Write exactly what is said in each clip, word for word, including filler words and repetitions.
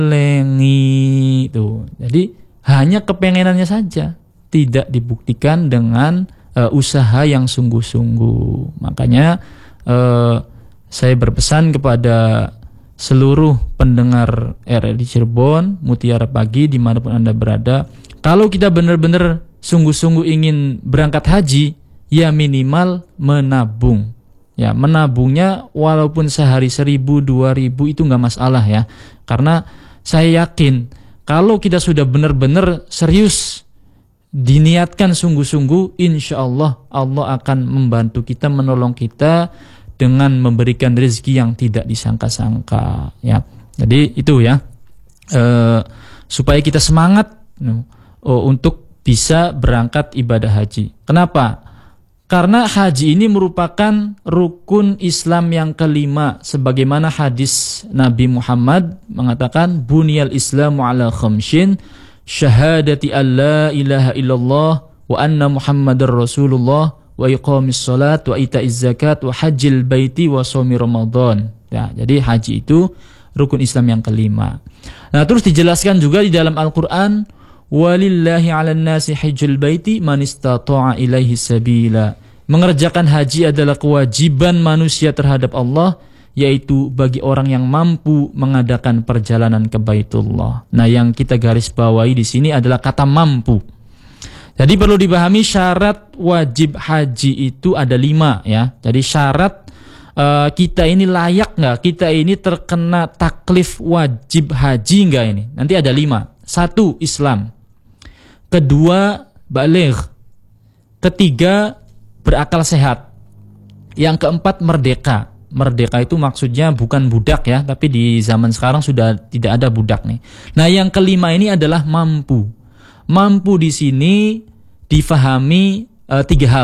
lengi tuh. Jadi hanya kepengenannya saja, tidak dibuktikan dengan uh, usaha yang sungguh-sungguh. Makanya uh, saya berpesan kepada seluruh pendengar R R I Cirebon, Mutiara Pagi dimanapun Anda berada, kalau kita benar-benar sungguh-sungguh ingin berangkat haji, ya minimal menabung. Ya, menabungnya walaupun sehari seribu, dua ribu itu nggak masalah ya. Karena saya yakin kalau kita sudah benar-benar serius diniatkan sungguh-sungguh, insya Allah Allah akan membantu kita, menolong kita dengan memberikan rezeki yang tidak disangka-sangka. Ya, jadi itu ya e, supaya kita semangat no, oh, untuk bisa berangkat ibadah haji. Kenapa? Karena haji ini merupakan rukun Islam yang kelima, sebagaimana hadis Nabi Muhammad mengatakan bunyal Islamu ala khamshin syahadati an la ilaha illallah wa anna Muhammadar Rasulullah wa iqamis salat wa ita'iz zakat wa hajjil baiti wa shaumi Ramadan. Ya, jadi haji itu rukun Islam yang kelima. Nah, terus dijelaskan juga di dalam Al-Qur'an walillahi 'alan nasi hajjul baiti man istata'a ilaihi sabila. Mengerjakan haji adalah kewajiban manusia terhadap Allah, yaitu bagi orang yang mampu mengadakan perjalanan ke Baitullah. Nah, yang kita garis bawahi di sini adalah kata mampu. Jadi perlu dipahami syarat wajib haji itu ada lima ya. Jadi syarat uh, kita ini layak nggak? Kita ini terkena taklif wajib haji nggak ini? Nanti ada lima. Satu, Islam. Kedua, baligh. Ketiga, berakal sehat. Yang keempat, merdeka. Merdeka itu maksudnya bukan budak ya, tapi di zaman sekarang sudah tidak ada budak nih. Nah, yang kelima ini adalah mampu. Mampu di sini difahami e, tiga hal.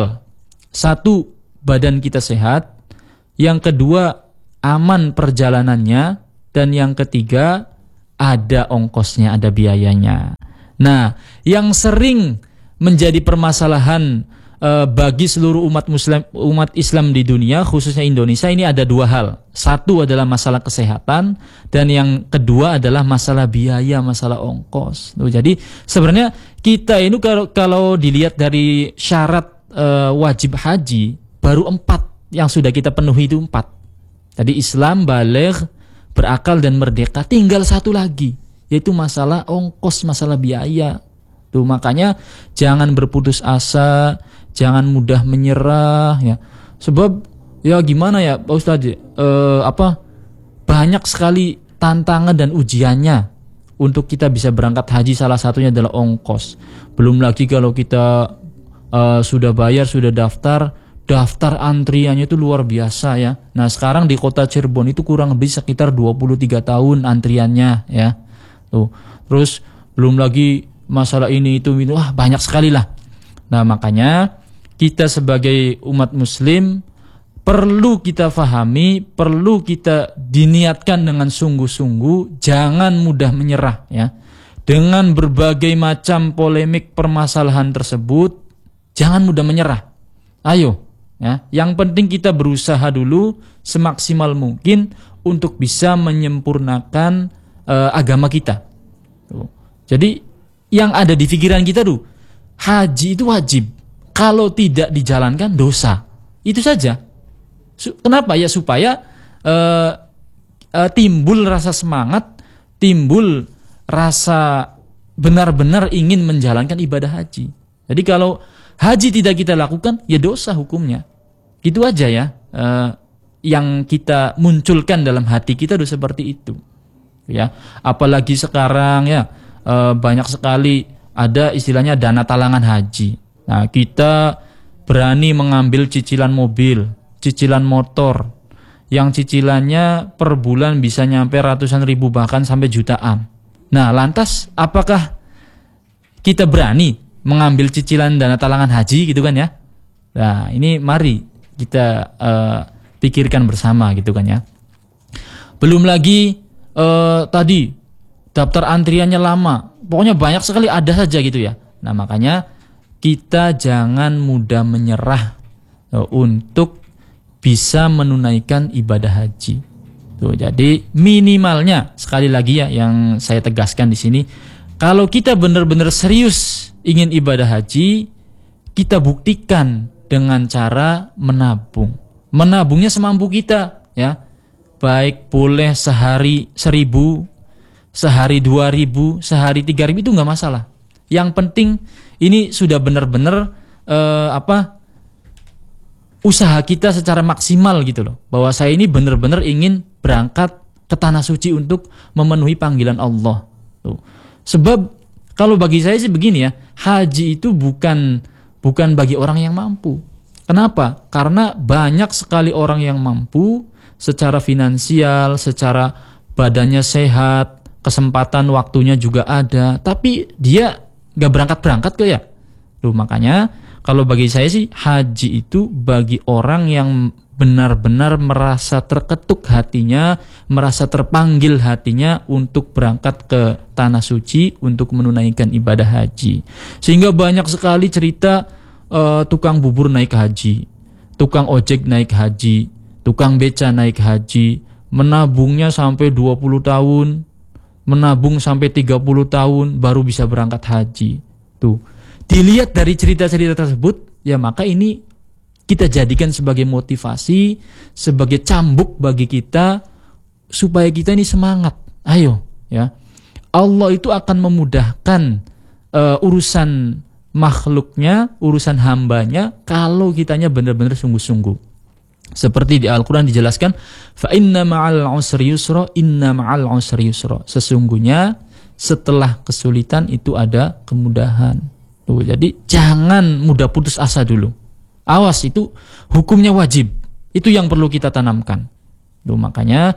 Satu, badan kita sehat. Yang kedua, aman perjalanannya. Dan yang ketiga, ada ongkosnya, ada biayanya. Nah, yang sering menjadi permasalahan bagi seluruh umat Muslim, umat Islam di dunia, khususnya Indonesia, ini ada dua hal. Satu adalah masalah kesehatan, dan yang kedua adalah masalah biaya, masalah ongkos. Tuh, jadi sebenarnya kita ini kalau kalau dilihat dari syarat uh, wajib haji, baru empat yang sudah kita penuhi, itu empat. Tadi Islam, baligh, berakal, dan merdeka. Tinggal satu lagi, yaitu masalah ongkos, masalah biaya. Tuh, makanya jangan berputus asa, jangan mudah menyerah ya. Sebab ya gimana ya Pak Ustadz, eh, apa banyak sekali tantangan dan ujiannya untuk kita bisa berangkat haji. Salah satunya adalah ongkos. Belum lagi kalau kita eh, sudah bayar, sudah daftar, daftar antriannya itu luar biasa ya. Nah, sekarang di kota Cirebon itu kurang lebih sekitar dua puluh tiga tahun antriannya ya. Tuh. Terus belum lagi masalah ini itu, itu wah banyak sekali lah. Nah, makanya kita sebagai umat muslim perlu kita fahami, perlu kita diniatkan dengan sungguh-sungguh, jangan mudah menyerah ya. Dengan berbagai macam polemik permasalahan tersebut, jangan mudah menyerah. Ayo ya, yang penting kita berusaha dulu semaksimal mungkin untuk bisa menyempurnakan uh, agama kita. Tuh. Jadi yang ada di pikiran kita tuh, haji itu wajib. Kalau tidak dijalankan dosa. Itu saja. Kenapa? Ya supaya uh, uh, timbul rasa semangat, timbul rasa benar-benar ingin menjalankan ibadah haji. Jadi kalau haji tidak kita lakukan, ya dosa hukumnya. Gitu aja ya. Uh, yang kita munculkan dalam hati kita udah seperti itu. Ya, apalagi sekarang ya uh, banyak sekali ada istilahnya dana talangan haji. Nah, kita berani mengambil cicilan mobil, cicilan motor, yang cicilannya per bulan bisa nyampe ratusan ribu bahkan sampai jutaan. Nah, lantas apakah kita berani mengambil cicilan dana talangan haji gitu kan ya? Nah, ini mari kita uh, pikirkan bersama gitu kan ya. Belum lagi uh, tadi daftar antriannya lama, pokoknya banyak sekali, ada saja gitu ya. Nah, makanya kita jangan mudah menyerah uh, untuk bisa menunaikan ibadah haji. Tuh, jadi minimalnya sekali lagi ya yang saya tegaskan di sini, kalau kita benar-benar serius ingin ibadah haji, kita buktikan dengan cara menabung. Menabungnya semampu kita, ya. Baik boleh sehari seribu, sehari dua ribu, sehari tiga ribu itu nggak masalah. Yang penting ini sudah benar-benar eh, apa usaha kita secara maksimal gitu loh. Bahwa saya ini benar-benar ingin berangkat ke tanah suci untuk memenuhi panggilan Allah. Tuh. Sebab kalau bagi saya sih begini ya, haji itu bukan bukan bagi orang yang mampu. Kenapa? Karena banyak sekali orang yang mampu secara finansial, secara badannya sehat, kesempatan waktunya juga ada, tapi dia nggak berangkat-berangkat kok ya. Tuh, makanya kalau bagi saya sih haji itu bagi orang yang benar-benar merasa terketuk hatinya, merasa terpanggil hatinya untuk berangkat ke tanah suci untuk menunaikan ibadah haji. Sehingga banyak sekali cerita uh, tukang bubur naik haji, tukang ojek naik haji, tukang beca naik haji, menabungnya sampai dua puluh tahun, menabung sampai tiga puluh tahun baru bisa berangkat haji. Tuh, dilihat dari cerita-cerita tersebut, ya maka ini kita jadikan sebagai motivasi, sebagai cambuk bagi kita supaya kita ini semangat. Ayo, ya. Allah itu akan memudahkan uh, urusan makhluknya, urusan hambanya kalau kitanya benar-benar sungguh-sungguh. Seperti di Al-Qur'an dijelaskan, fa inna ma'al usri yusra, inna ma'al usri yusra. Sesungguhnya setelah kesulitan itu ada kemudahan. Tuh, jadi jangan mudah putus asa dulu. Awas, itu hukumnya wajib. Itu yang perlu kita tanamkan. Tuh, makanya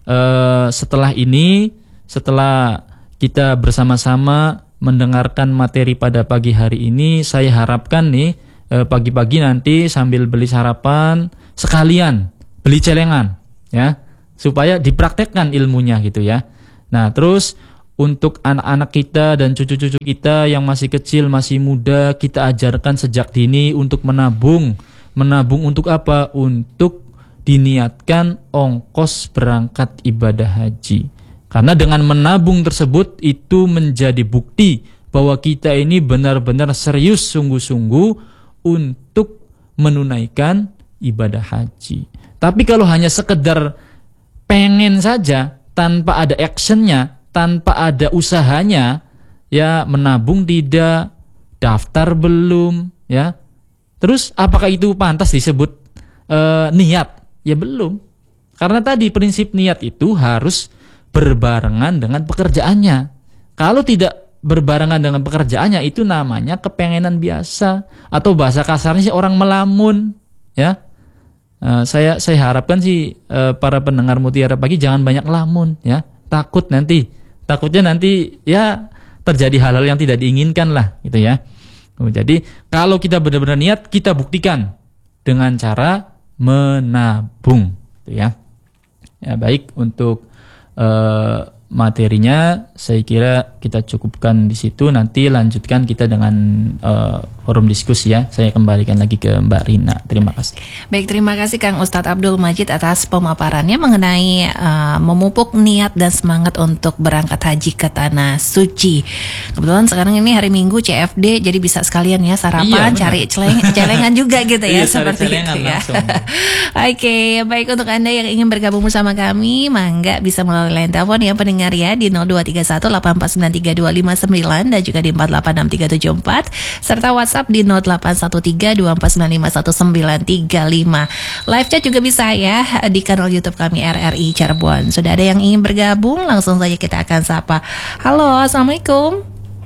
eh, setelah ini, setelah kita bersama-sama mendengarkan materi pada pagi hari ini, saya harapkan nih eh, pagi-pagi nanti sambil beli sarapan sekalian beli celengan, ya, supaya dipraktekkan ilmunya gitu ya. Nah, terus untuk anak-anak kita dan cucu-cucu kita yang masih kecil, masih muda, kita ajarkan sejak dini untuk menabung. Menabung untuk apa? Untuk diniatkan ongkos berangkat ibadah haji. Karena dengan menabung tersebut itu menjadi bukti bahwa kita ini benar-benar serius sungguh-sungguh untuk menunaikan ibadah haji. Tapi kalau hanya sekedar pengen saja tanpa ada actionnya, tanpa ada usahanya, ya menabung tidak, daftar belum, ya. Terus apakah itu pantas disebut e, niat? Ya belum. Karena tadi prinsip niat itu harus berbarengan dengan pekerjaannya. Kalau tidak berbarengan dengan pekerjaannya, itu namanya kepengenan biasa, atau bahasa kasarnya sih orang melamun, ya. E, saya saya harapkan sih e, para pendengar Mutiara Pagi jangan banyak lamun, ya. Takut nanti Takutnya nanti ya terjadi hal-hal yang tidak diinginkan lah gitu ya. Jadi kalau kita benar-benar niat, kita buktikan dengan cara menabung gitu ya. Ya baik, untuk uh, materinya saya kira kita cukupkan di situ. Nanti lanjutkan kita dengan uh, forum diskusi ya. Saya kembalikan lagi ke Mbak Rina. Terima kasih. Baik, terima kasih Kang Ustadz Abdul Majid atas pemaparannya mengenai uh, memupuk niat dan semangat untuk berangkat haji ke tanah suci. Kebetulan sekarang ini hari Minggu C F D, jadi bisa sekalian ya sarapan, iya, cari celeng, celengan juga gitu ya, iya, seperti itu ya. Oke, okay, baik, untuk Anda yang ingin bergabung bersama kami, mangga bisa melalui line telepon ya pendengar ya di nol dua tiga satu delapan empat sembilan tiga dua lima sembilan dan juga di empat delapan enam tiga tujuh empat serta WhatsApp di nol delapan satu tiga dua empat sembilan lima satu sembilan tiga lima. Live chat juga bisa ya di kanal YouTube kami R R I Cirebon. Sudah ada yang ingin bergabung, langsung saja kita akan sapa. Halo, Assalamualaikum.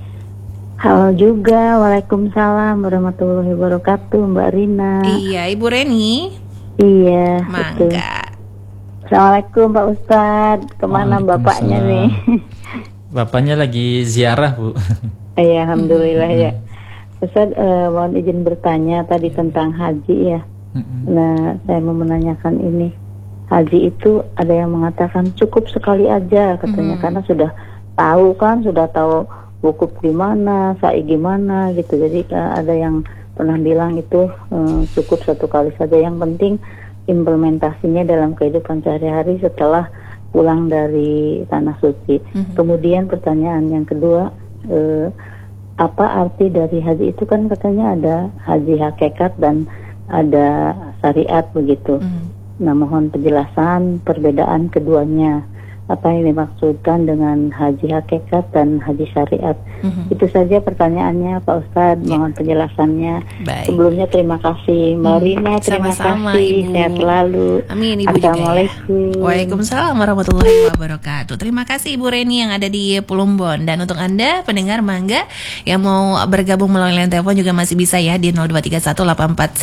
Halo juga, Waalaikumsalam warahmatullahi wabarakatuh, Mbak Rina. Iya, Ibu Reni. Iya, mangga. Betul. Assalamualaikum Pak Ustadz, kemana bapaknya nih? Bapaknya lagi ziarah, Bu. Iya, alhamdulillah ya. Ustadz, eh, mohon izin bertanya tadi tentang haji ya. Nah, saya mau menanyakan ini. Haji itu ada yang mengatakan cukup sekali aja katanya, karena sudah tahu kan, sudah tahu wukuf gimana, sa'i gimana gitu. Jadi ada yang pernah bilang itu eh, cukup satu kali saja. Yang penting implementasinya dalam kehidupan sehari-hari setelah pulang dari tanah suci. Mm-hmm. Kemudian pertanyaan yang kedua, eh, apa arti dari haji itu? Kan katanya ada haji hakikat dan ada syariat begitu. Mm-hmm. Nah, mohon penjelasan perbedaan keduanya. Apa yang dimaksudkan dengan haji hakikat dan haji syariat? Mm-hmm. Itu saja pertanyaannya Pak Ustadz. Yeah. Mohon penjelasannya. Baik. Sebelumnya terima kasih Mbak Rina, hmm, terima sama-sama, kasih Ibu. Sehat selalu. Amin. Ibu Assalamualaikum. Juga ya. Waalaikumsalam warahmatullahi wabarakatuh. Terima kasih Ibu Reni yang ada di Plumbon. Dan untuk Anda pendengar Mangga yang mau bergabung melalui line telepon juga masih bisa ya di nol dua tiga satu delapan empat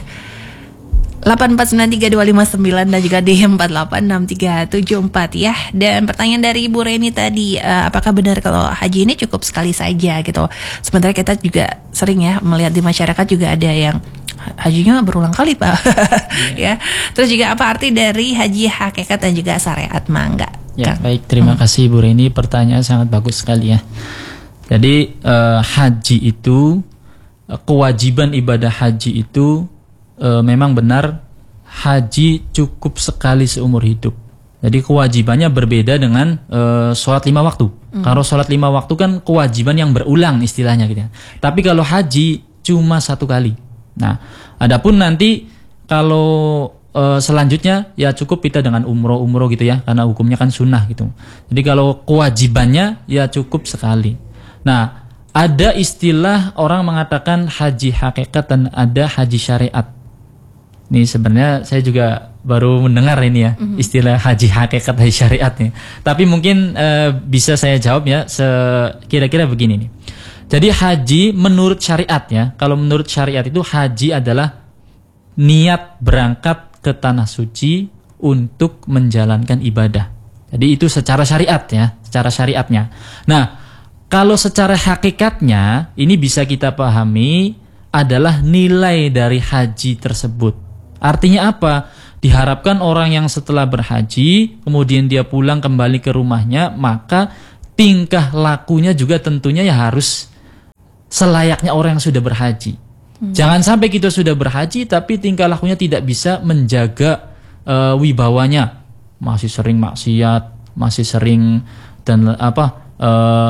delapan empat sembilan tiga dua lima sembilan dan juga di empat delapan enam tiga tujuh empat ya. Dan pertanyaan dari Ibu Reni tadi, uh, apakah benar kalau haji ini cukup sekali saja gitu? Sementara kita juga sering ya melihat di masyarakat juga ada yang hajinya berulang kali Pak. Yeah. Ya. Terus juga apa arti dari haji hakikat dan juga syariat? Mangga. Ya, Kang. Baik, terima hmm. kasih Ibu Reni, pertanyaan sangat bagus sekali ya. Jadi uh, haji itu, kewajiban ibadah haji itu E, memang benar haji cukup sekali seumur hidup. Jadi kewajibannya berbeda dengan e, sholat lima waktu. Mm. Kalau sholat lima waktu kan kewajiban yang berulang istilahnya gitu ya. Tapi kalau haji cuma satu kali. Nah, adapun nanti kalau e, selanjutnya ya cukup kita dengan umroh-umroh gitu ya, karena hukumnya kan sunnah gitu. Jadi kalau kewajibannya ya cukup sekali. Nah, ada istilah orang mengatakan haji hakikat dan ada haji syariat. Ini sebenarnya saya juga baru mendengar ini ya, mm-hmm. istilah haji hakikat haji syariat nih. Tapi mungkin uh, bisa saya jawab ya, kira-kira begini nih. Jadi haji menurut syariat ya, kalau menurut syariat itu haji adalah niat berangkat ke tanah suci untuk menjalankan ibadah. Jadi itu secara syariat ya, secara syariatnya. Nah, kalau secara hakikatnya ini bisa kita pahami adalah nilai dari haji tersebut. Artinya apa? Diharapkan orang yang setelah berhaji, kemudian dia pulang kembali ke rumahnya, maka tingkah lakunya juga tentunya ya harus selayaknya orang yang sudah berhaji. Hmm. Jangan sampai kita sudah berhaji, tapi tingkah lakunya tidak bisa menjaga uh, wibawanya. Masih sering maksiat, masih sering dan apa uh,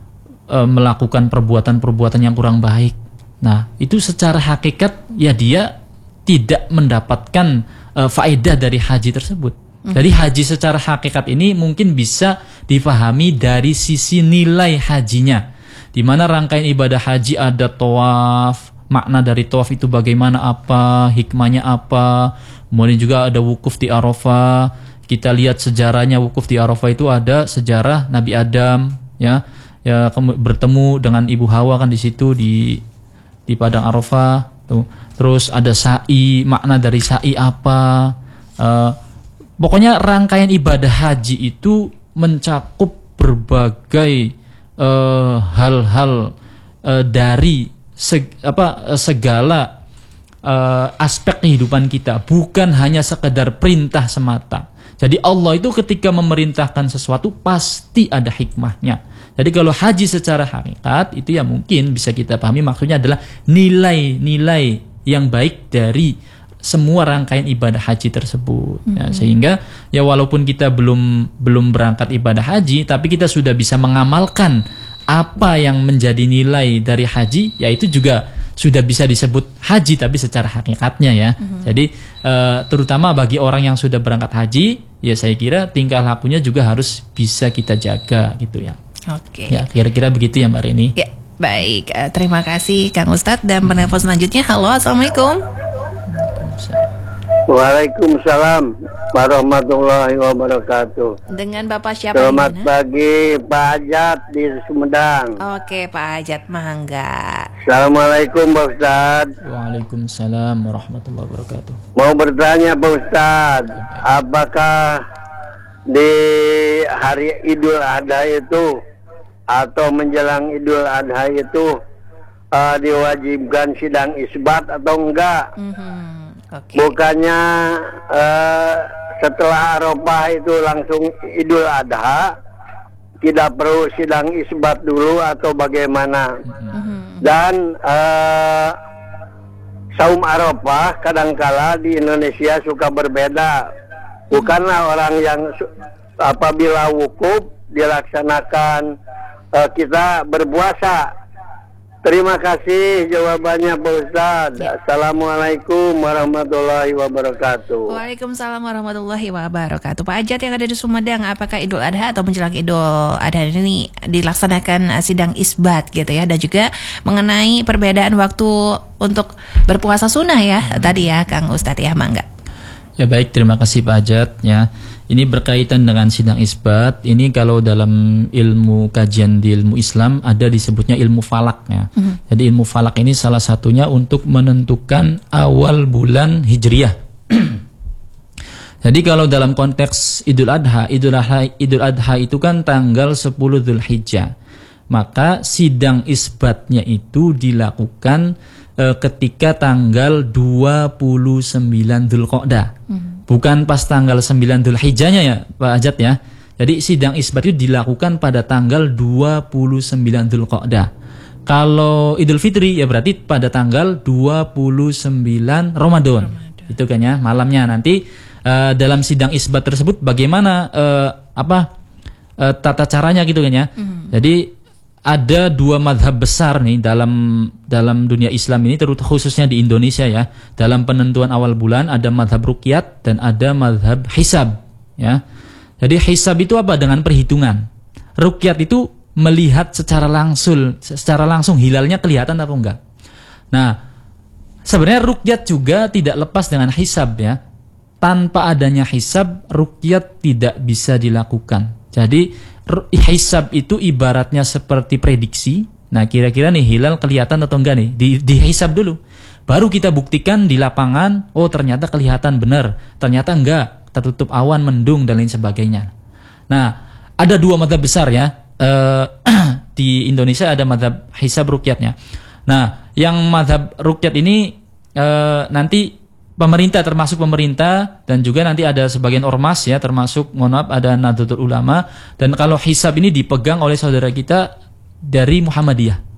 uh, melakukan perbuatan-perbuatan yang kurang baik. Nah, itu secara hakikat ya dia tidak mendapatkan uh, faedah dari haji tersebut. Mm-hmm. Jadi haji secara hakikat ini mungkin bisa dipahami dari sisi nilai hajinya. Di mana rangkaian ibadah haji ada tawaf, makna dari tawaf itu bagaimana, apa, hikmahnya apa. Kemudian juga ada wukuf di Arafah. Kita lihat sejarahnya wukuf di Arafah itu ada sejarah Nabi Adam ya, ya bertemu dengan Ibu Hawa kan di situ di di padang Arafah tuh. Terus ada sa'i, makna dari sa'i apa? Uh, pokoknya rangkaian ibadah haji itu mencakup berbagai uh, hal-hal uh, dari seg, apa, segala uh, aspek kehidupan kita, bukan hanya sekedar perintah semata. Jadi Allah itu ketika memerintahkan sesuatu pasti ada hikmahnya. Jadi kalau haji secara hakikat itu ya mungkin bisa kita pahami maksudnya adalah nilai-nilai yang baik dari semua rangkaian ibadah haji tersebut. Mm-hmm. Ya, sehingga ya walaupun kita belum belum berangkat ibadah haji, tapi kita sudah bisa mengamalkan apa yang menjadi nilai dari haji, yaitu juga sudah bisa disebut haji tapi secara hakikatnya ya. Mm-hmm. Jadi uh, terutama bagi orang yang sudah berangkat haji, ya saya kira tingkah lakunya juga harus bisa kita jaga gitu ya. Oke. Okay. Ya kira-kira begitu ya Mbak Reni. Ya. Baik, uh, terima kasih Kang Ustadz. Dan penelpon selanjutnya, halo, assalamualaikum. Waalaikumsalam warahmatullahi wabarakatuh. Dengan Bapak siapa? Selamat pagi Pak Ajat di Sumedang. Oke Pak Ajat, mangga. Assalamualaikum Pak Ustadz. Waalaikumsalam warahmatullahi wabarakatuh. Mau bertanya Pak Ustadz, apakah di hari Idul Adha itu atau menjelang Idul Adha itu uh, diwajibkan sidang isbat atau enggak? Mm-hmm. Okay. Bukannya uh, setelah Arafah itu langsung Idul Adha, tidak perlu sidang isbat dulu atau bagaimana? Mm-hmm. Dan uh, saum Arafah kadangkala di Indonesia suka berbeda. Bukanlah orang yang apabila wukuf dilaksanakan uh, kita berpuasa. Terima kasih jawabannya Pak Ustadz. Ya. Assalamualaikum warahmatullahi wabarakatuh. Waalaikumsalam warahmatullahi wabarakatuh. Pak Ajat yang ada di Sumedang, apakah Idul Adha atau menjelang Idul Adha ini dilaksanakan sidang isbat gitu ya, dan juga mengenai perbedaan waktu untuk berpuasa sunnah ya hmm. tadi ya Kang Ustadz ya, Mangga. Ya baik, terima kasih Pak Ajat ya. Ini berkaitan dengan sidang isbat. Ini kalau dalam ilmu kajian di ilmu Islam ada disebutnya ilmu falak ya. Mm-hmm. Jadi ilmu falak ini salah satunya untuk menentukan awal bulan Hijriah. Jadi kalau dalam konteks Idul Adha, Idul Adha, Idul Adha itu kan tanggal sepuluh Dzulhijjah. Maka sidang isbatnya itu dilakukan e, ketika tanggal dua puluh sembilan Dzulqa'dah. Mm-hmm. Bukan pas tanggal sembilan Dzulhijjahnya ya Pak Ajat ya. Jadi sidang isbat itu dilakukan pada tanggal dua puluh sembilan Dzulqa'dah. Kalau Idul Fitri ya berarti pada tanggal dua puluh sembilan Ramadan. Ramadan. Itu kan ya malamnya. Nanti uh, dalam sidang isbat tersebut bagaimana uh, apa uh, tata caranya gitu kan ya. Mm. Jadi ada dua madhab besar nih dalam dalam dunia Islam ini, terutama khususnya di Indonesia ya. Dalam penentuan awal bulan ada madhab ruqyat dan ada madhab hisab ya. Jadi hisab itu apa? Dengan perhitungan. Ruqyat itu melihat secara langsung, secara langsung hilalnya kelihatan atau enggak. Nah, sebenarnya ruqyat juga tidak lepas dengan hisab ya. Tanpa adanya hisab, ruqyat tidak bisa dilakukan. Jadi hisab itu ibaratnya seperti prediksi. Nah kira-kira nih hilal kelihatan atau enggak nih, di, dihisab dulu. Baru kita buktikan di lapangan, oh ternyata kelihatan benar, ternyata enggak, tertutup awan, mendung dan lain sebagainya. Nah ada dua mazhab besar ya, uh, di Indonesia ada mazhab hisab ruqyatnya. Nah yang mazhab ruqyat ini uh, nanti pemerintah, termasuk pemerintah, dan juga nanti ada sebagian ormas ya, termasuk mohon maaf ada Nahdlatul Ulama, dan kalau hisab ini dipegang oleh saudara kita dari Muhammadiyah.